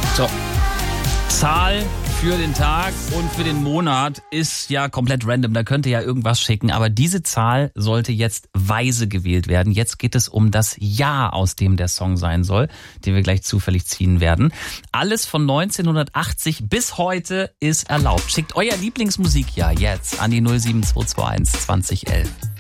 So. Zahl für den Tag und für den Monat ist ja komplett random. Da könnt ihr ja irgendwas schicken. Aber diese Zahl sollte jetzt weise gewählt werden. Jetzt geht es um das Jahr, aus dem der Song sein soll, den wir gleich zufällig ziehen werden. Alles von 1980 bis heute ist erlaubt. Schickt euer Lieblingsmusikjahr jetzt an die 07221 2011.